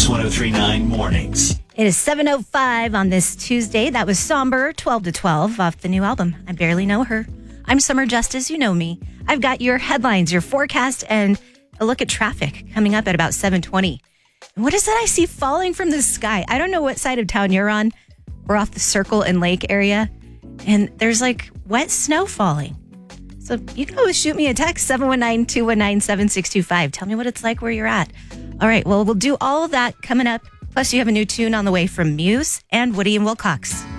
Mix 1039 Mornings. It is 7:05 on this Tuesday. That was Somber, 12 to 12 off the new album, I Barely Know Her. I'm Summer Justice, you know me. I've got your headlines, your forecast, and a look at traffic coming up at about 7:20. And what is that I see falling from the sky? I don't know what side of town you're on. We're off the Circle and Lake area, and there's like wet snow falling. So you can always shoot me a text, 719-219-7625. Tell me what it's like where you're at. All right, well, we'll do all of that coming up. Plus, you have a new tune on the way from Muse and Woody and Wilcox.